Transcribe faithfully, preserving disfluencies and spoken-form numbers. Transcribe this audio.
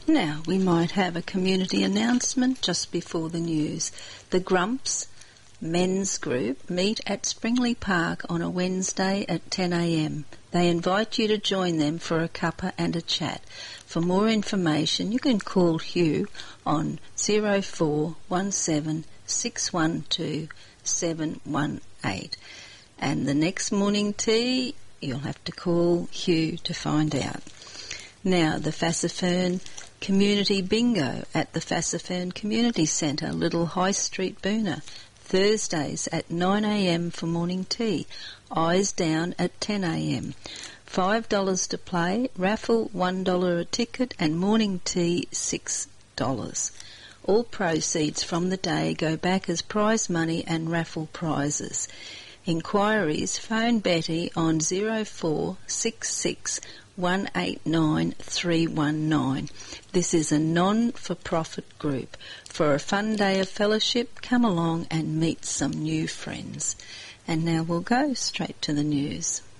Now, we might have a community announcement just before the news. The Grumps Men's Group meet at Springley Park on a Wednesday at ten a m. They invite you to join them for a cuppa and a chat. For more information, you can call Hugh on zero four one seven six one two seven one eight. And the next morning tea, you'll have to call Hugh to find out. Now, the Fassifern Community Bingo at the Fassifern Community Centre, Little High Street, Boona, Thursdays at nine a m for morning tea, eyes down at ten a m. five dollars to play, raffle one dollar a ticket, and morning tea six dollars. All proceeds from the day go back as prize money and raffle prizes. Inquiries, phone Betty on zero four six six one eight nine three one nine. This is a non-for-profit group. For a fun day of fellowship, come along and meet some new friends. And now we'll go straight to the news.